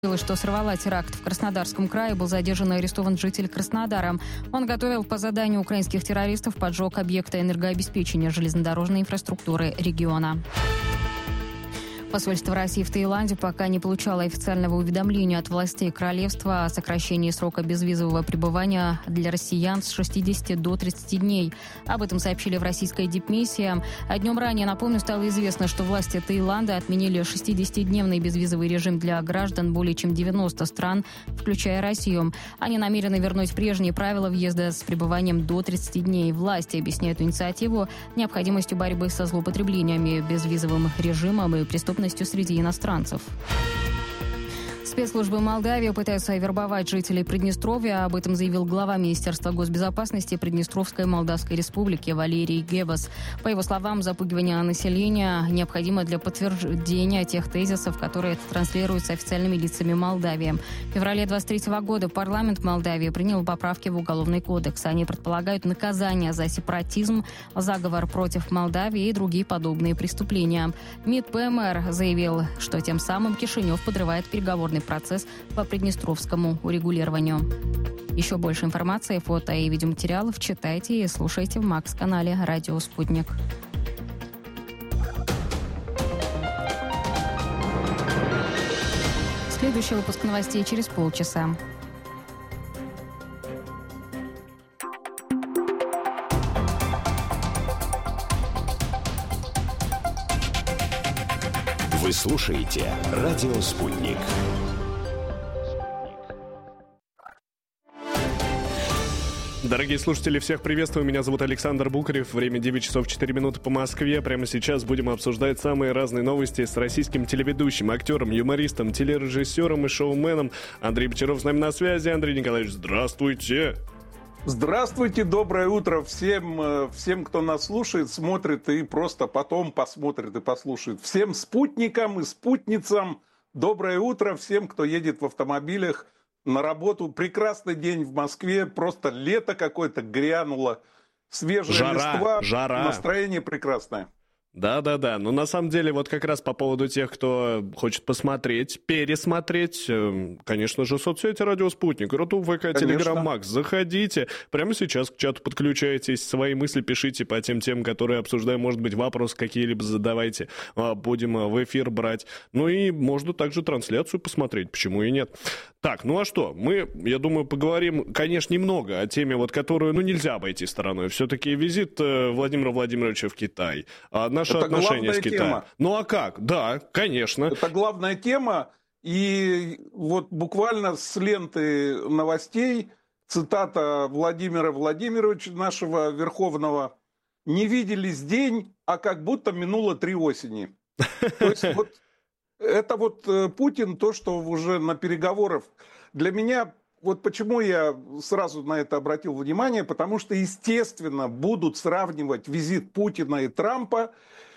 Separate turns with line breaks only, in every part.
Что сорвала теракт в Краснодарском крае, был задержан и арестован житель Краснодара. Он готовил по заданию украинских террористов поджог объекта энергообеспечения железнодорожной инфраструктуры региона. Посольство России в Таиланде пока не получало официального уведомления от властей королевства о сокращении срока безвизового пребывания для россиян с 60 до 30 дней. Об этом сообщили в российской дипмиссии. А днем ранее, напомню, стало известно, что власти Таиланда отменили 60-дневный безвизовый режим для граждан более чем 90 стран, включая Россию. Они намерены вернуть прежние правила въезда с пребыванием до 30 дней. Власти объясняют инициативу необходимостью борьбы со злоупотреблениями безвизовым режимом и преступностью среди иностранцев. Спецслужбы Молдавии пытаются вербовать жителей Приднестровья. Об этом заявил глава Министерства госбезопасности Приднестровской Молдавской Республики Валерий Гебас. По его словам, запугивание населения необходимо для подтверждения тех тезисов, которые транслируются официальными лицами Молдавии. В феврале 2023 года парламент Молдавии принял поправки в Уголовный кодекс. Они предполагают наказание за сепаратизм, заговор против Молдавии и другие подобные преступления. МИД ПМР заявил, что тем самым Кишинев подрывает переговорный процесс по приднестровскому урегулированию. Еще больше информации, фото и видеоматериалов читайте и слушайте в Макс-канале «Радио Спутник». Следующий выпуск новостей через полчаса.
Вы слушаете «Радио Спутник».
Дорогие слушатели, всех приветствую. Меня зовут Александр Букарев. Время 9 часов 4 минуты по Москве. Прямо сейчас будем обсуждать самые разные новости с российским телеведущим, актером, юмористом, телережиссером и шоуменом. Андрей Бочаров с нами на связи. Андрей Николаевич, здравствуйте.
Здравствуйте, доброе утро всем, кто нас слушает, смотрит и просто потом посмотрит и послушает. Всем спутникам и спутницам доброе утро, всем, кто едет в автомобилях на работу. Прекрасный день в Москве, просто лето какое-то грянуло, свежая листва,
жара.
Настроение прекрасное.
Да. Но на самом деле, вот как раз по поводу тех, кто хочет посмотреть, пересмотреть, конечно же, соцсети «Радио Спутник», Рутуб, ВК, Телеграм, Макс. Заходите. Прямо сейчас к чату подключайтесь, свои мысли пишите по тем темам, которые обсуждаем. Может быть, вопросы какие-либо задавайте. Будем в эфир брать. Ну и можно также трансляцию посмотреть. Почему и нет? Так, ну а что? Мы, я думаю, поговорим, конечно, немного о теме, вот, которую, нельзя обойти стороной. Все-таки визит Владимира Владимировича в Китай. Наши
это
отношения с Китаем.
Тема.
Ну а как? Да, конечно.
Это главная тема. И вот буквально с ленты новостей цитата Владимира Владимировича, нашего Верховного: «Не виделись день, а как будто минуло 3 осени». То есть вот это вот Путин, то, что уже на переговорах. Для меня, вот почему я сразу на это обратил внимание, потому что, естественно, будут сравнивать визит Путина и Трампа,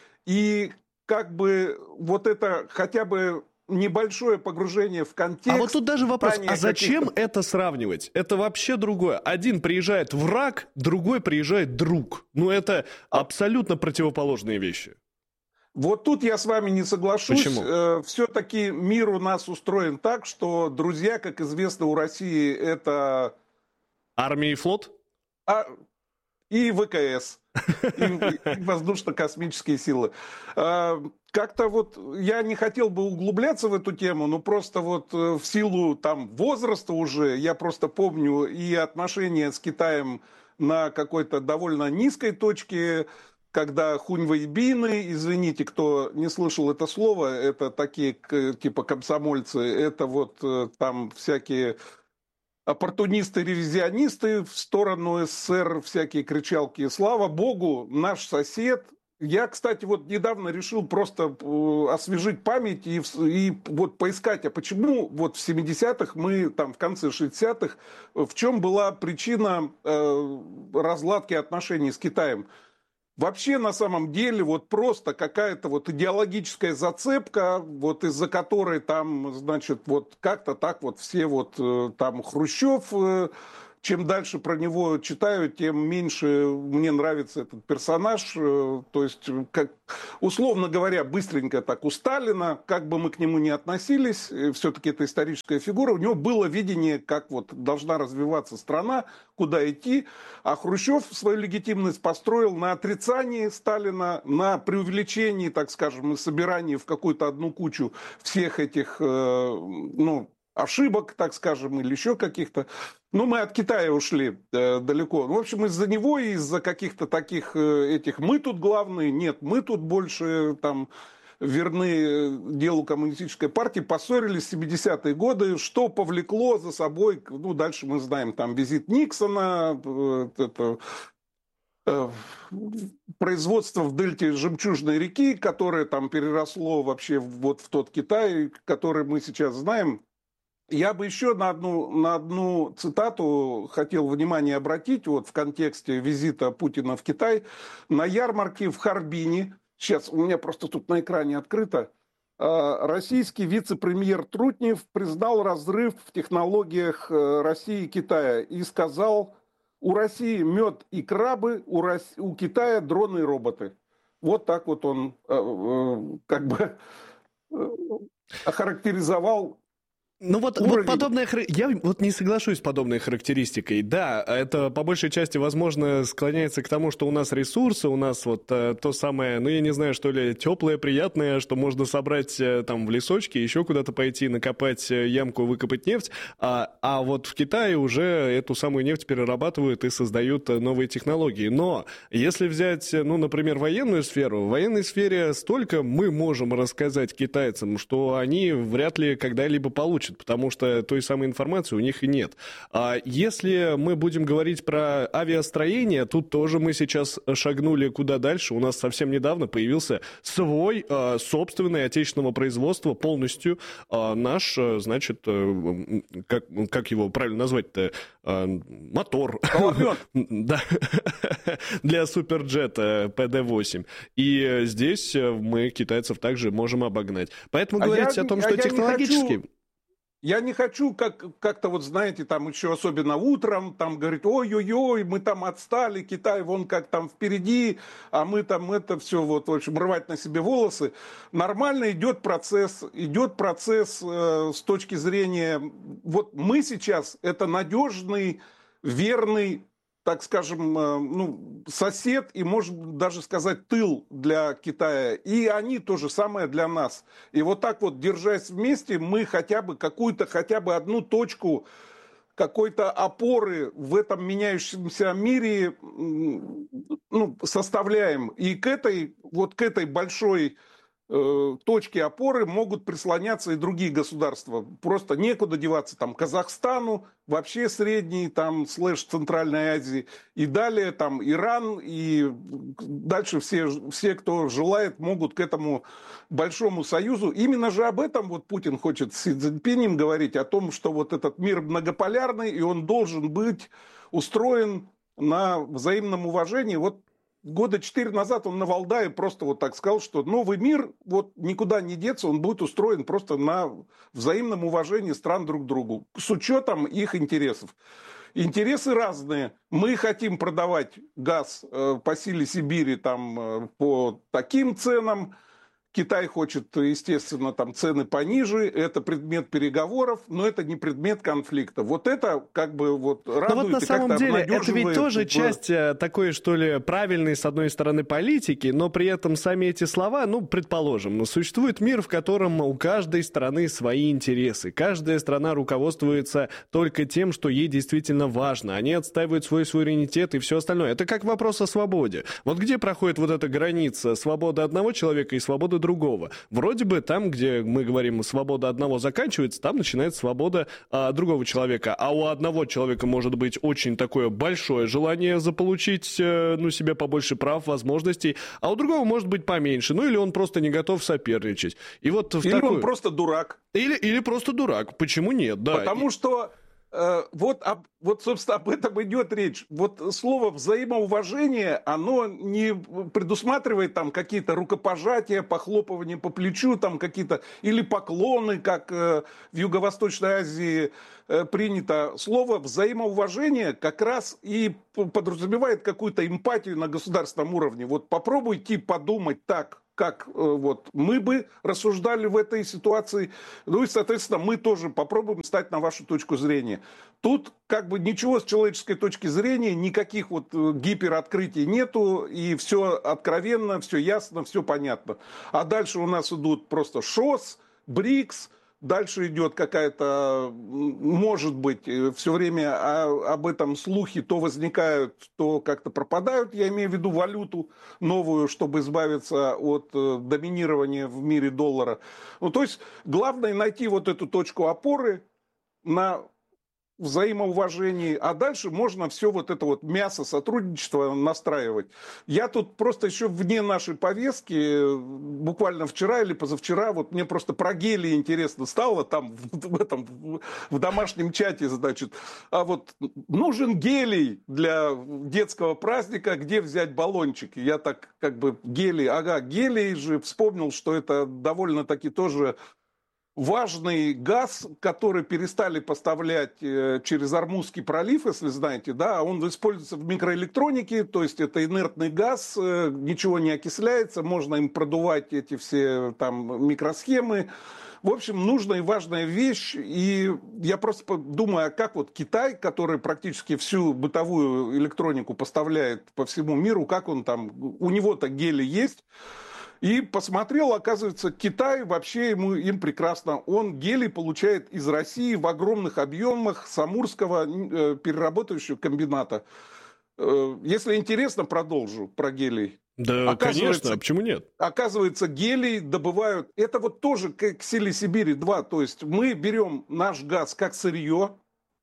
и как бы вот это хотя бы небольшое погружение в контекст.
А вот тут даже вопрос, а зачем это сравнивать? Это вообще другое. Один приезжает враг, другой приезжает друг. Это абсолютно противоположные вещи.
Вот тут я с вами не соглашусь.
Почему?
Все-таки мир у нас устроен так, что друзья, как известно, у России это...
Армия и флот?
И ВКС, и воздушно-космические силы. Как-то вот я не хотел бы углубляться в эту тему, но просто вот в силу возраста уже, я просто помню и отношения с Китаем на какой-то довольно низкой точке, когда хуньвейбины, извините, кто не слышал это слово, это такие типа комсомольцы, это вот там всякие оппортунисты-ревизионисты в сторону СССР, всякие кричалки. Слава богу, наш сосед. Я, кстати, вот недавно решил просто освежить память и вот поискать, а почему вот в 70-х мы, в конце 60-х, в чем была причина разладки отношений с Китаем. Вообще, на самом деле, вот просто какая-то вот идеологическая зацепка, вот из-за которой там, значит, вот как-то так вот все вот там Хрущев чем дальше про него читаю, тем меньше мне нравится этот персонаж. То есть, как, условно говоря, быстренько так у Сталина, как бы мы к нему ни относились, все-таки это историческая фигура, у него было видение, как вот должна развиваться страна, куда идти. А Хрущев свою легитимность построил на отрицании Сталина, на преувеличении, так скажем, и собирании в какую-то одну кучу всех этих, ошибок, так скажем, или еще каких-то. Ну, мы от Китая ушли далеко. В общем, из-за него и из-за каких-то таких этих «мы тут главные», нет, мы тут больше там верны делу коммунистической партии, поссорились в 70-е годы, что повлекло за собой, дальше мы знаем, там визит Никсона, производство в дельте Жемчужной реки, которое там переросло вообще вот в тот Китай, который мы сейчас знаем. Я бы еще на одну цитату хотел внимание обратить вот в контексте визита Путина в Китай. На ярмарке в Харбине, сейчас у меня просто тут на экране открыто, российский вице-премьер Трутнев признал разрыв в технологиях России и Китая и сказал: у России мед и крабы, у Китая дроны и роботы. Вот так вот он охарактеризовал.
Ну вот подобная... Я вот не соглашусь с подобной характеристикой. Да, это по большей части, возможно, склоняется к тому, что у нас ресурсы, у нас вот то самое, я не знаю, что ли, теплое, приятное, что можно собрать там в лесочке, еще куда-то пойти, накопать ямку, выкопать нефть, а вот в Китае уже эту самую нефть перерабатывают и создают новые технологии. Но если взять, например, военную сферу, в военной сфере столько мы можем рассказать китайцам, что они вряд ли когда-либо получат, потому что той самой информации у них и нет. А если мы будем говорить про авиастроение, тут тоже мы сейчас шагнули куда дальше. У нас совсем недавно появился свой собственный отечественного производства полностью наш, значит, как его правильно назвать-то, мотор. Да, для суперджета ПД-8. И здесь мы китайцев также можем обогнать. Поэтому говорить о том, что технологически...
Я не хочу как-то вот, знаете, там еще особенно утром, там говорить: ой-ой-ой, мы там отстали, Китай вон как там впереди, а мы там это все, вот, в общем, рвать на себе волосы. Нормально идет процесс с точки зрения, вот мы сейчас это надежный, верный, так скажем, сосед и, можно даже сказать, тыл для Китая. И они то же самое для нас. И вот так вот, держась вместе, мы хотя бы одну точку какой-то опоры в этом меняющемся мире составляем. И к этой большой точки опоры могут прислоняться и другие государства. Просто некуда деваться там Казахстану, вообще Средней, там, Центральной Азии, и далее там Иран, и дальше все, кто желает, могут к этому большому союзу. Именно же об этом вот Путин хочет с Си Цзиньпинем говорить, о том, что вот этот мир многополярный, и он должен быть устроен на взаимном уважении. Вот года 4 назад он на Валдае просто вот так сказал, что новый мир вот никуда не деться, он будет устроен просто на взаимном уважении стран друг к другу, с учетом их интересов. Интересы разные. Мы хотим продавать газ по силе Сибири там, по таким ценам. Китай хочет, естественно, там цены пониже, это предмет переговоров, но это не предмет конфликта. Вот это как бы вот радует. Но вот
на самом деле это ведь тоже часть такой, что ли, правильной, с одной стороны, политики, но при этом сами эти слова, предположим, существует мир, в котором у каждой страны свои интересы. Каждая страна руководствуется только тем, что ей действительно важно. Они отстаивают свой суверенитет и все остальное. Это как вопрос о свободе. Вот где проходит вот эта граница свободы одного человека и свободы другого? Вроде бы там, где мы говорим, свобода одного заканчивается, там начинается свобода другого человека. А у одного человека может быть очень такое большое желание заполучить себе побольше прав, возможностей, а у другого может быть поменьше. Или он просто не готов соперничать. И вот
или он просто дурак.
Или просто дурак. Почему нет? Да.
Потому что вот, собственно, об этом идет речь. Вот слово взаимоуважение, оно не предусматривает там какие-то рукопожатия, похлопывания по плечу, там какие-то, или поклоны, как в Юго-Восточной Азии принято. Слово взаимоуважение как раз и подразумевает какую-то эмпатию на государственном уровне. Вот попробуйте подумать так, как вот мы бы рассуждали в этой ситуации. Ну и, соответственно, мы тоже попробуем стать на вашу точку зрения. Тут как бы ничего с человеческой точки зрения, никаких вот гипероткрытий нету, и все откровенно, все ясно, все понятно. А дальше у нас идут просто ШОС, БРИКС, дальше идет какая-то, может быть, все время об этом слухи то возникают, то как-то пропадают. Я имею в виду валюту новую, чтобы избавиться от доминирования в мире доллара. Ну, то есть главное найти вот эту точку опоры на взаимоуважении, а дальше можно все вот это вот мясо сотрудничества настраивать. Я тут просто еще вне нашей повестки, буквально вчера или позавчера, вот мне просто про гелий интересно стало там в домашнем чате, значит, а вот нужен гелий для детского праздника, где взять баллончики? Я так как бы гелий же, вспомнил, что это довольно-таки тоже важный газ, который перестали поставлять через Ормузский пролив, если знаете, да, он используется в микроэлектронике, то есть это инертный газ, ничего не окисляется, можно им продувать эти все там микросхемы. В общем, нужная и важная вещь, и я просто думаю, а как вот Китай, который практически всю бытовую электронику поставляет по всему миру, как он там, у него-то гели есть. И посмотрел, оказывается, Китай вообще им прекрасно. Он гелий получает из России в огромных объемах с Амурского переработающего комбината. Если интересно, продолжу про гелий.
Да, конечно, а почему нет?
Оказывается, гелий добывают... Это вот тоже к силе Сибири-2. То есть мы берем наш газ как сырье,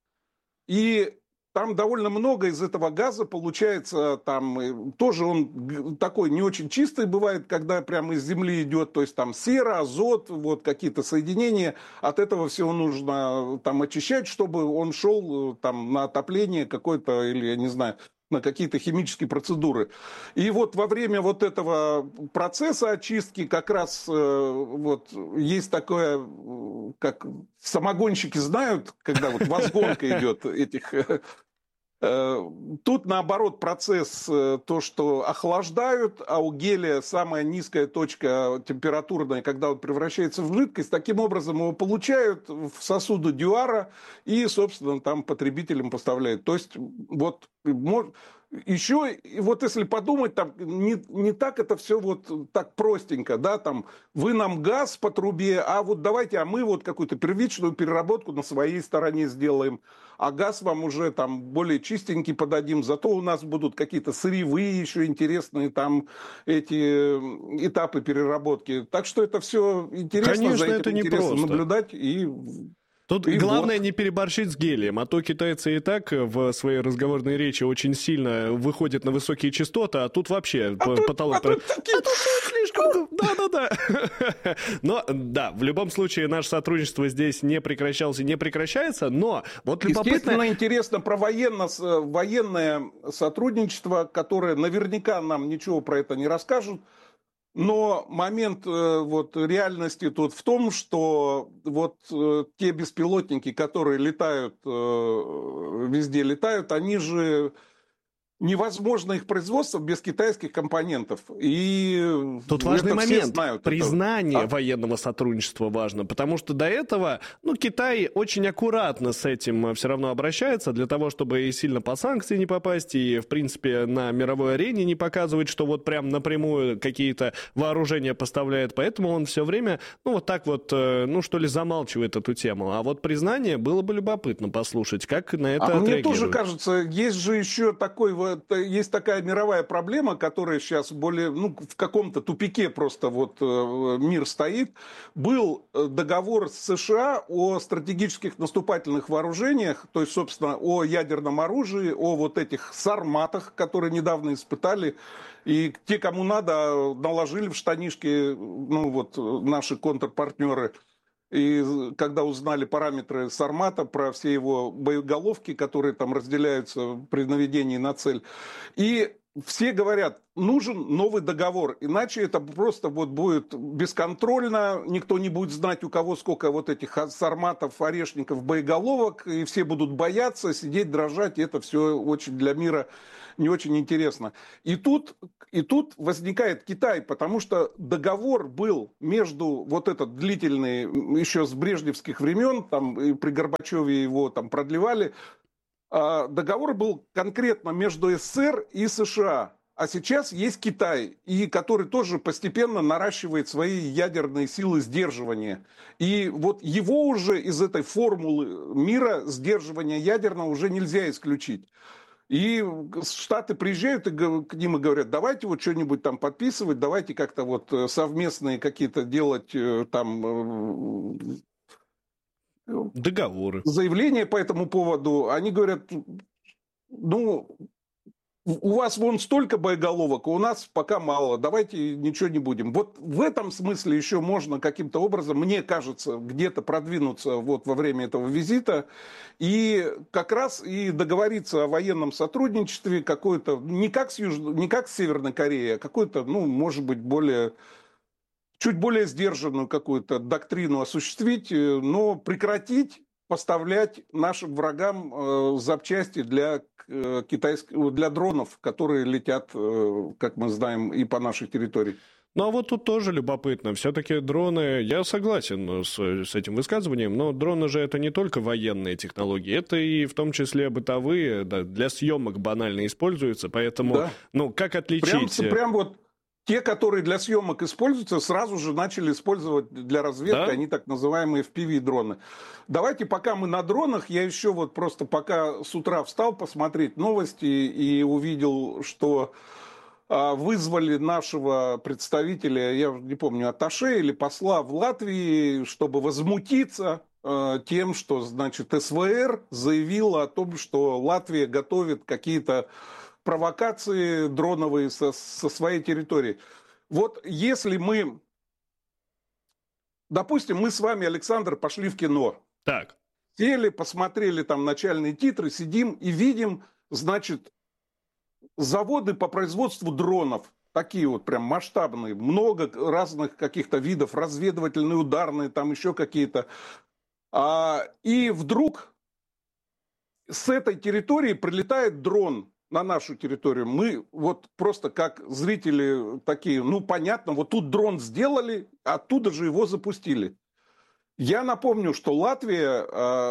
и там довольно много из этого газа получается, там тоже он такой не очень чистый бывает, когда прямо из земли идет, то есть там сера, азот, вот какие-то соединения, от этого всего нужно там очищать, чтобы он шел там на отопление какое-то, или я не знаю, на какие-то химические процедуры. И вот во время вот этого процесса очистки как раз вот есть такое, как самогонщики знают, когда вот возгонка идет этих... Тут, наоборот, процесс, то, что охлаждают, а у гелия самая низкая точка температурная, когда он превращается в жидкость, таким образом его получают в сосуды Дюара и, собственно, там потребителям поставляют. То есть, вот, еще, вот если подумать, там не так это все вот так простенько, да, там, вы нам газ по трубе, а вот давайте, а мы вот какую-то первичную переработку на своей стороне сделаем, а газ вам уже там более чистенький подадим, зато у нас будут какие-то сырьевые еще интересные там эти этапы переработки. Так что это все интересно,
конечно,
за этим
это
интересно
непросто
наблюдать и...
Тут главное не переборщить с гелием, а то китайцы и так в своей разговорной речи очень сильно выходят на высокие частоты, а тут вообще потолок... слишком... Да-да-да. Но, да, в любом случае наше сотрудничество здесь не прекращалось и не прекращается, но вот любопытно...
Естественно, интересно про военное сотрудничество, которое наверняка нам ничего про это не расскажут. Но момент вот, реальности тут в том, что вот те беспилотники, которые летают, везде летают, они же... Невозможно их производство без китайских компонентов. И
тут важный момент.
Знают
признание военного сотрудничества важно, потому что до этого, Китай очень аккуратно с этим все равно обращается для того, чтобы и сильно по санкции не попасть, и, в принципе, на мировой арене не показывать, что вот прям напрямую какие-то вооружения поставляет. Поэтому он все время, вот так вот, что ли, замалчивает эту тему. А вот признание было бы любопытно послушать, как на это отреагируют.
Мне тоже кажется, есть же еще есть такая мировая проблема, которая сейчас более, в каком-то тупике просто вот мир стоит. Был договор с США о стратегических наступательных вооружениях, то есть, собственно, о ядерном оружии, о вот этих сарматах, которые недавно испытали. И те, кому надо, наложили в штанишки, наши контрпартнеры. И когда узнали параметры Сармата, про все его боеголовки, которые там разделяются при наведении на цель. И все говорят, нужен новый договор, иначе это просто вот будет бесконтрольно, никто не будет знать, у кого сколько вот этих Сарматов, Орешников, боеголовок, и все будут бояться, сидеть, дрожать, и это все очень для мира не очень интересно. И тут возникает Китай, потому что договор был между вот этот длительный, еще с брежневских времен, там и при Горбачеве его там продлевали, договор был конкретно между СССР и США. А сейчас есть Китай, и который тоже постепенно наращивает свои ядерные силы сдерживания. И вот его уже из этой формулы мира сдерживания ядерного уже нельзя исключить. И Штаты приезжают и к ним и говорят, давайте вот что-нибудь там подписывать, давайте как-то вот совместные какие-то делать там
договоры,
заявления по этому поводу. Они говорят, ну, у вас вон столько боеголовок, а у нас пока мало, давайте ничего не будем. Вот в этом смысле еще можно каким-то образом, мне кажется, где-то продвинуться вот во время этого визита и как раз и договориться о военном сотрудничестве какое-то, не как с Северной Кореей, а какое-то, ну, может быть, чуть более сдержанную какую-то доктрину осуществить, но прекратить поставлять нашим врагам запчасти для дронов, которые летят, как мы знаем, и по нашей территории.
Ну, а вот тут тоже любопытно. Все-таки дроны, я согласен с этим высказыванием, но дроны же это не только военные технологии, это и в том числе бытовые, да, для съемок банально используются, поэтому, да. Ну, как отличить...
Прям вот те, которые для съемок используются, сразу же начали использовать для разведки, да? Они так называемые FPV-дроны. Давайте, пока мы на дронах, я еще вот просто пока с утра встал посмотреть новости и увидел, что вызвали нашего представителя, я не помню, атташе или посла в Латвии, чтобы возмутиться тем, что, значит, СВР заявила о том, что Латвия готовит какие-то провокации дроновые со своей территории. Вот если мы, допустим, мы с вами, Александр, пошли в кино.
Так.
Сели, посмотрели там начальные титры, сидим и видим, значит, заводы по производству дронов. Такие вот прям масштабные, много разных каких-то видов, разведывательные, ударные, там еще какие-то. И вдруг с этой территории прилетает дрон на нашу территорию. Мы вот просто как зрители такие, ну понятно, вот тут дрон сделали, оттуда же его запустили. Я напомню, что Латвия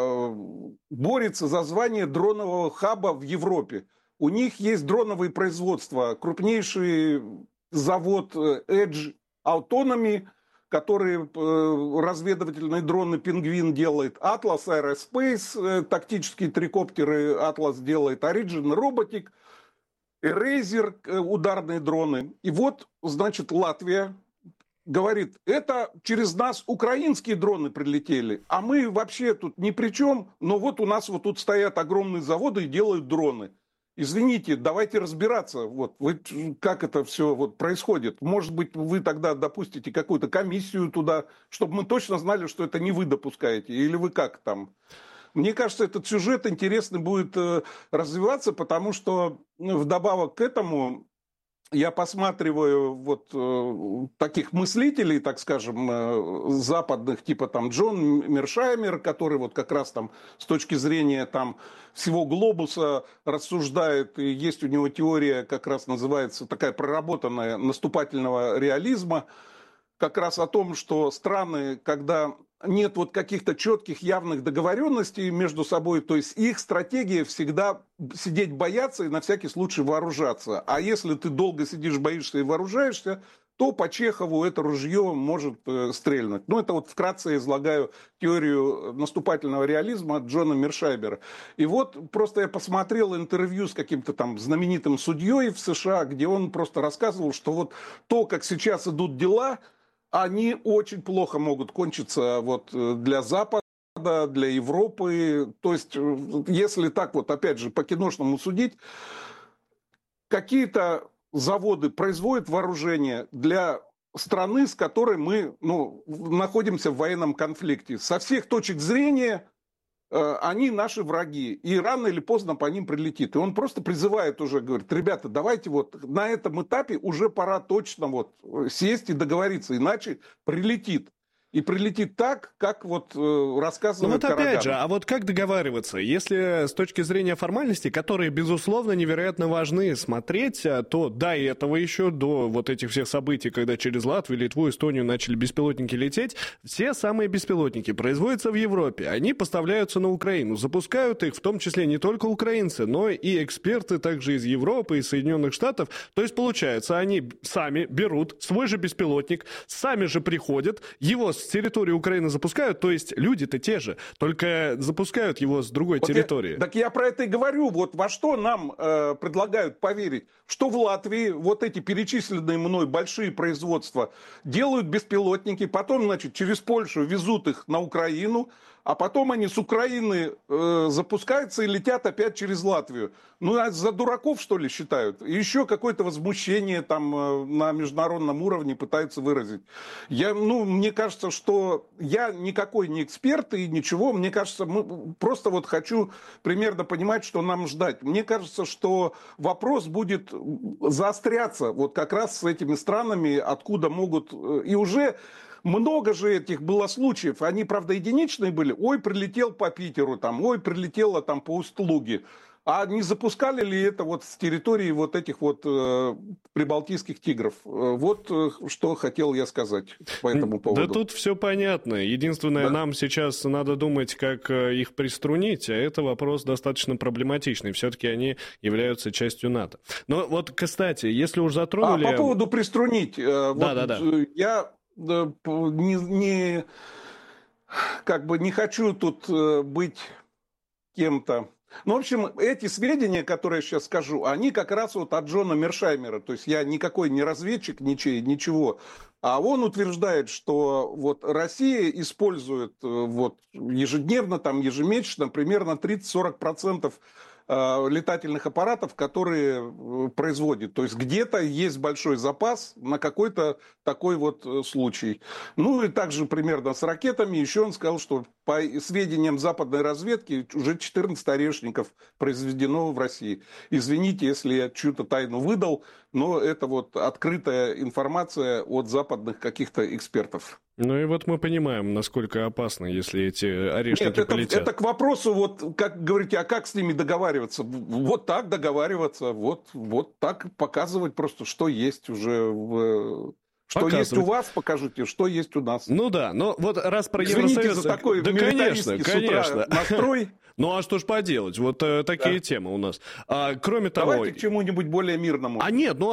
борется за звание дронового хаба в Европе. У них есть дроновые производства. Крупнейший завод Edge Autonomy, который разведывательные дроны «Пингвин» делает, Atlas Aerospace, тактические трикоптеры Atlas делает, Origin Robotic, Eraser, ударные дроны. И вот, значит, Латвия говорит, это через нас украинские дроны прилетели, а мы вообще тут ни при чем, но вот у нас вот тут стоят огромные заводы и делают дроны. Извините, давайте разбираться, вот, как это все вот происходит. Может быть, вы тогда допустите какую-то комиссию туда, чтобы мы точно знали, что это не вы допускаете, или вы как там. Мне кажется, этот сюжет интересный будет развиваться, потому что вдобавок к этому я посматриваю вот таких мыслителей, так скажем, западных, типа там Джон Мершаймер, который вот как раз там с точки зрения там всего глобуса рассуждает, и есть у него теория, как раз называется, такая проработанная, наступательного реализма, как раз о том, что страны, когда нет вот каких-то четких явных договоренностей между собой, то есть их стратегия всегда сидеть бояться и на всякий случай вооружаться. А если ты долго сидишь, боишься и вооружаешься, то по Чехову это ружье может стрельнуть. Ну, это вот вкратце излагаю теорию наступательного реализма Джона Мершаймера. И вот просто я посмотрел интервью с каким-то там знаменитым судьей в США, где он просто рассказывал, что вот то, как сейчас идут дела, они очень плохо могут кончиться вот для Запада, для Европы. То есть, если так вот, опять же, по-киношному судить, какие-то заводы производят вооружение для страны, с которой мы находимся в военном конфликте. Со всех точек зрения они наши враги. И рано или поздно по ним прилетит. И он просто призывает уже, говорит, ребята, давайте вот на этом этапе уже пора точно вот сесть и договориться, иначе прилетит. И прилетит так, как вот рассказывает
Караганов. Опять же,
а
вот как договариваться? Если с точки зрения формальностей, которые, безусловно, невероятно важны смотреть, то до этого еще, до вот этих всех событий, когда через Латвию, Литву, Эстонию начали беспилотники лететь, все самые беспилотники производятся в Европе. Они поставляются на Украину. Запускают их в том числе не только украинцы, но и эксперты также из Европы и Соединенных Штатов. То есть, получается, они сами берут свой же беспилотник, сами же приходят, его с территории Украины запускают, то есть люди-то те же, только запускают его с другой территории.
Так я про это и говорю. Вот во что нам предлагают поверить? Что в Латвии вот эти перечисленные мной большие производства делают беспилотники, потом, значит, через Польшу везут их на Украину, а потом они с Украины запускаются и летят опять через Латвию. Ну, а за дураков, что ли, считают? И еще какое-то возмущение там на международном уровне пытаются выразить. Мне кажется, что я никакой не эксперт и ничего. Мне кажется, просто вот хочу примерно понимать, что нам ждать. Мне кажется, что вопрос будет заостряться вот как раз с этими странами, откуда могут... И уже... Много же этих было случаев. Они, правда, единичные были. Ой, прилетел по Питеру, там, ой, прилетело там по Усть-Луге. А не запускали ли это вот с территории вот этих вот прибалтийских тигров? Вот что хотел я сказать по этому поводу.
Да тут все понятно. Единственное, нам сейчас надо думать, как их приструнить, а это вопрос достаточно проблематичный. Все-таки они являются частью НАТО. Но вот, кстати, если уж затронули...
по поводу приструнить. Я... не хочу тут быть кем-то. В общем, эти сведения, которые я сейчас скажу, они как раз вот от Джона Мершаймера. То есть я никакой не разведчик, ничего. А он утверждает, что вот Россия использует вот ежедневно, там, ежемесячно примерно 30-40% летательных аппаратов, которые производит. То есть где-то есть большой запас на какой-то такой вот случай. Ну и также примерно с ракетами. Еще он сказал, что по сведениям западной разведки уже 14 орешников произведено в России. Извините, если я чью-то тайну выдал, но это вот открытая информация от западных каких-то экспертов.
Ну и вот мы понимаем, насколько опасно, если эти орешники полетят.
Это к вопросу, вот как говорите, а как с ними договариваться? Вот так договариваться, вот так показывать просто, что есть уже что есть у вас, покажите, что есть у нас.
Ну да, но вот раз про Евросоюз...
Извините за такой милитаристский с утра настрой.
Ну а что ж поделать, вот такие темы у нас. Кроме того...
Давайте к чему-нибудь более мирному.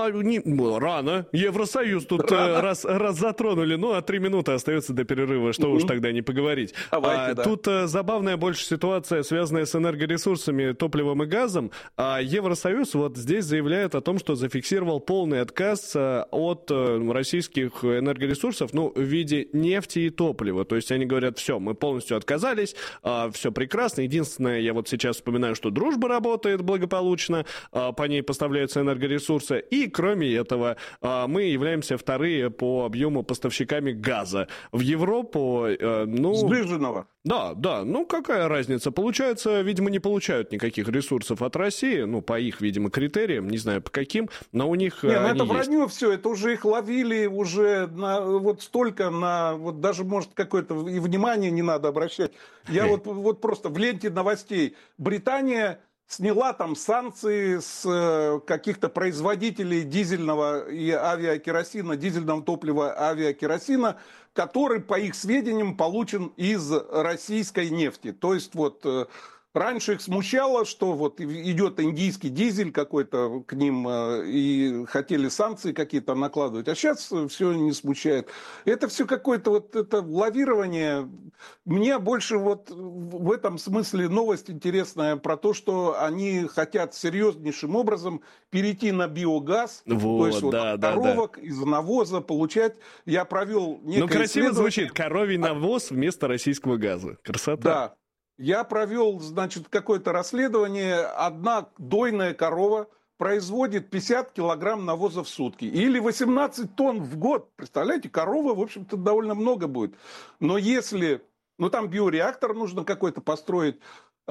Рано. Евросоюз тут раз затронули, а 3 минуты остается до перерыва, что уж тогда не поговорить. Тут забавная больше ситуация, связанная с энергоресурсами, топливом и газом. Евросоюз вот здесь заявляет о том, что зафиксировал полный отказ от российских энергоресурсов, в виде нефти и топлива. То есть они говорят, все, мы полностью отказались, все прекрасно, единственное, я вот сейчас вспоминаю, что дружба работает благополучно, по ней поставляются энергоресурсы, и кроме этого мы являемся вторые по объему поставщиками газа в Европу.
Сближенного.
Да, какая разница? Получается, видимо, не получают никаких ресурсов от России, по их, видимо, критериям, не знаю по каким, но у них
это вранье все, это уже их ловили, уже вот столько, вот даже, может, какое-то и внимание не надо обращать. Я вот просто в ленте новостей. Британия сняла там санкции с каких-то производителей дизельного и авиакеросина, дизельного топлива, авиакеросина, который, по их сведениям, получен из российской нефти. То есть раньше их смущало, что вот идет индийский дизель какой-то к ним, и хотели санкции какие-то накладывать. А сейчас все не смущает. Это все какое-то это лавирование. Мне больше в этом смысле новость интересная про то, что они хотят серьезнейшим образом перейти на биогаз. То есть от коровок из навоза получать. Я провел некое
красиво звучит. Коровий навоз вместо российского газа. Красота.
Да. Я провел, какое-то расследование. Одна дойная корова производит 50 килограмм навоза в сутки. Или 18 тонн в год. Представляете, корова, в общем-то, довольно много будет. Но если... Ну, там биореактор нужно какой-то построить.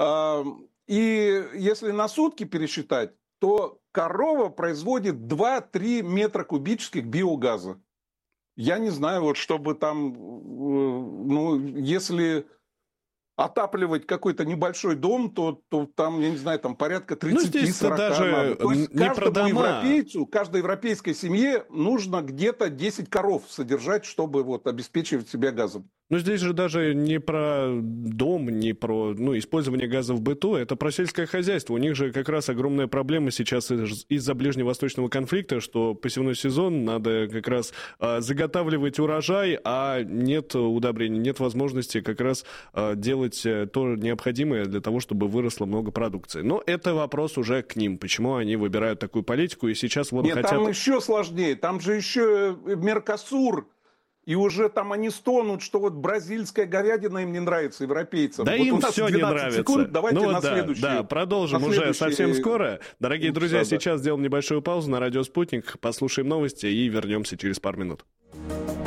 И если на сутки пересчитать, то корова производит 2-3 метра кубических биогаза. Я не знаю, вот чтобы там... Ну, если... отапливать какой-то небольшой дом, то там, я не знаю, там порядка 30-40
даже
То есть
не про дома.
каждой европейской семье нужно где-то 10 коров содержать, чтобы вот обеспечивать себя газом.
Но здесь же даже не про дом, не про использование газа в быту, это про сельское хозяйство. У них же как раз огромная проблема сейчас из-за ближневосточного конфликта, что посевной сезон, надо как раз заготавливать урожай, а нет удобрений, нет возможности как раз делать то необходимое для того, чтобы выросло много продукции. Но это вопрос уже к ним, почему они выбирают такую политику, и сейчас вот хотят...
Там еще сложнее, там же еще Меркосур. И уже там они стонут, что вот бразильская говядина им не нравится, европейцам.
Да,
вот
им все не нравится.
Секунд, давайте на следующую.
Да, продолжим уже совсем скоро. Дорогие друзья, сейчас сделаем небольшую паузу на радио «Спутник», послушаем новости и вернемся через пару минут.